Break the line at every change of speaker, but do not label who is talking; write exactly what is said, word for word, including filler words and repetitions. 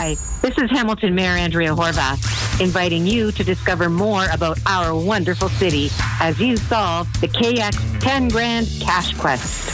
Hi, this is Hamilton Mayor Andrea Horvath, inviting you to discover more about our wonderful city as you solve the K X ten Grand Cash Quest.